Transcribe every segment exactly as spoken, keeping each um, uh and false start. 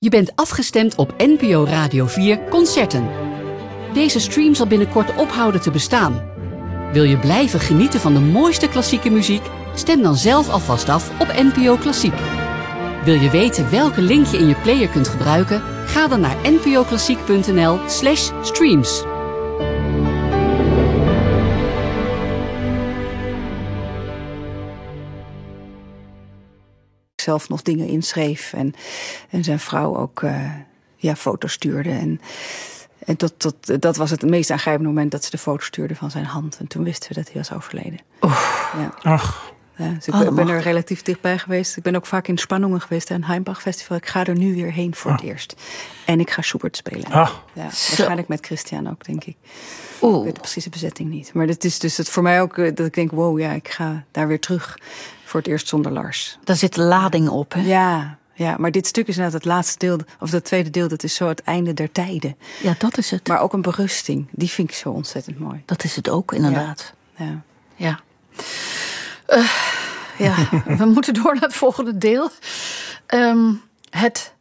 Je bent afgestemd op N P O Radio vier Concerten. Deze stream zal binnenkort ophouden te bestaan. Wil je blijven genieten van de mooiste klassieke muziek? Stem dan zelf alvast af op N P O Klassiek. Wil je weten welke link je in je player kunt gebruiken? Ga dan naar npoklassiek.nl slash streams. Zelf nog dingen inschreef en, en zijn vrouw ook uh, ja, foto's stuurde. En, en tot, tot, dat was het meest aangrijpende moment dat ze de foto stuurde van zijn hand. En toen wisten we dat hij was overleden. Oef. Ja. Ach. Ja, dus ik ben, ben er relatief dichtbij geweest. Ik ben ook vaak in Spanningen geweest aan het Heimbach Festival. Ik ga er nu weer heen voor het ah. eerst. En ik ga Schubert spelen. Ah. Ja, waarschijnlijk met Christian ook, denk ik. Oeh. Ik weet de precieze bezetting niet. Maar het is dus het voor mij ook uh, dat ik denk, wow, ja, ik ga daar weer terug voor het eerst zonder Lars. Daar zit lading op, hè? Ja, ja, maar dit stuk is inderdaad het laatste deel, of dat tweede deel, dat is zo het einde der tijden. Ja, dat is het. Maar ook een berusting, die vind ik zo ontzettend mooi. Dat is het ook, inderdaad. Ja. Ja. Uh, ja, we moeten door naar het volgende deel. Um, het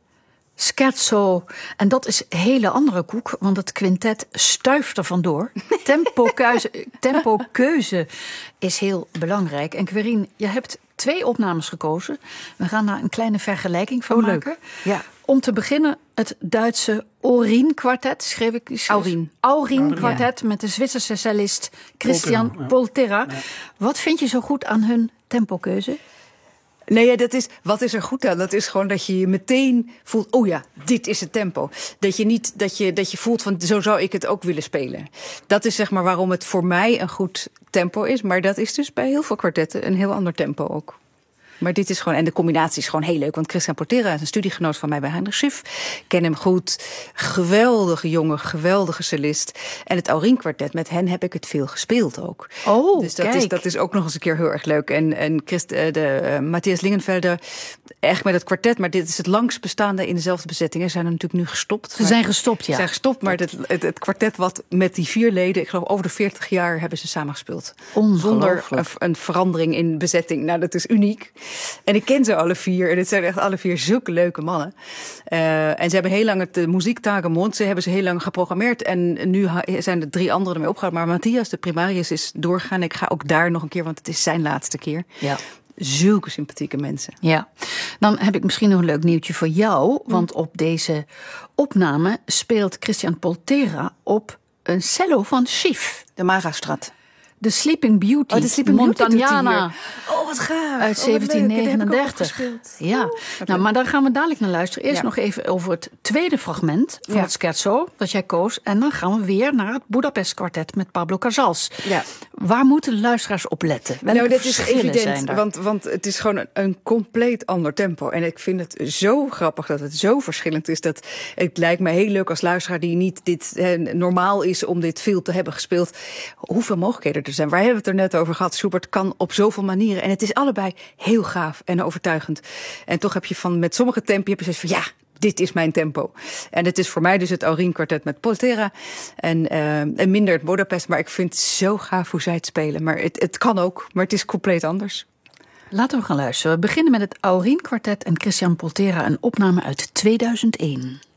scherzo. En dat is een hele andere koek, want het quintet stuift er vandoor. Tempokeuze, tempokeuze is heel belangrijk. En Querien, je hebt twee opnames gekozen. We gaan daar een kleine vergelijking van oh, maken. Leuk. Ja. Om te beginnen het Duitse Aurin-kwartet, schreef ik. Aurin. Aurin-kwartet, ja. Met de Zwitserse cellist Christian Poltera. Poltera. Ja. Wat vind je zo goed aan hun tempokeuze? Nee, ja, dat is, wat is er goed aan? Dat is gewoon dat je je meteen voelt, oh ja, dit is het tempo. Dat je niet, dat je, dat je voelt van, zo zou ik het ook willen spelen. Dat is zeg maar waarom het voor mij een goed tempo is. Maar dat is dus bij heel veel kwartetten een heel ander tempo ook. Maar dit is gewoon, en de combinatie is gewoon heel leuk. Want Christian Poltera is een studiegenoot van mij bij Heinrich Schiff. Ik ken hem goed. Geweldige jongen, geweldige cellist. En het Aurin kwartet, met hen heb ik het veel gespeeld ook. Oh, dus dat kijk. is, dat is ook nog eens een keer heel erg leuk. En, en Christ, de, uh, Matthias Lingenfelder, echt met het kwartet. Maar dit is het langst bestaande in dezelfde bezetting. Ze zijn er natuurlijk nu gestopt. Ze zijn gestopt, ja. Ze zijn gestopt, maar het, het, het kwartet wat met die vier leden, ik geloof over de veertig jaar hebben ze samengespeeld. Zonder een, een verandering in bezetting. Nou, dat is uniek. En ik ken ze alle vier. En het zijn echt alle vier zulke leuke mannen. Uh, en ze hebben heel lang het uh, muziektagemond. Ze hebben ze heel lang geprogrammeerd. En nu ha- zijn er drie anderen ermee opgehouden. Maar Matthias, de primarius, is doorgegaan. Ik ga ook daar nog een keer, want het is zijn laatste keer. Ja. Zulke sympathieke mensen. Ja, dan heb ik misschien nog een leuk nieuwtje voor jou. Want op deze opname speelt Christian Poltera op een cello van Schiff. De Marastrat. De Sleeping Beauty, oh, de Sleeping Beauty Montagnana. Oh, wat gaaf. Uit oh, zeventien negenendertig. Ja, oh, nou, maar daar gaan we dadelijk naar luisteren. Eerst ja. nog even over het tweede fragment van ja. het scherzo dat jij koos. En dan gaan we weer naar het Budapest kwartet met Pablo Casals. Ja. Waar moeten de luisteraars op letten? Welke nou, dat is verschillen zijn evident, er? want, want het is gewoon een, een compleet ander tempo. En ik vind het zo grappig dat het zo verschillend is. Dat het lijkt me heel leuk als luisteraar die niet dit he, normaal is om dit veel te hebben gespeeld. Hoeveel mogelijkheden er zijn. Waar hebben we het er net over gehad? Schubert kan op zoveel manieren. En het is allebei heel gaaf en overtuigend. En toch heb je van met sommige tempi heb je zoiets van ja, dit is mijn tempo. En het is voor mij dus het Aurin kwartet met Poltera. En, uh, en minder het Budapest. Maar ik vind het zo gaaf hoe zij het spelen. Maar het, het kan ook, maar het is compleet anders. Laten we gaan luisteren. We beginnen met het Aurin kwartet en Christian Poltera. Een opname uit tweeduizend één.